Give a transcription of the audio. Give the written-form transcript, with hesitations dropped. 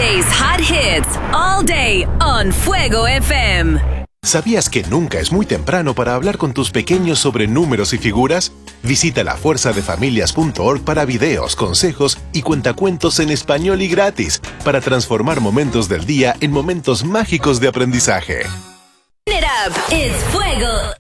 Today's hot hits all day on Fuego FM. ¿Sabías que nunca es muy temprano para hablar con tus pequeños sobre números y figuras? Visita lafuerzadefamilias.org para videos, consejos y cuentacuentos en español y gratis para transformar momentos del día en momentos mágicos de aprendizaje. It up is Fuego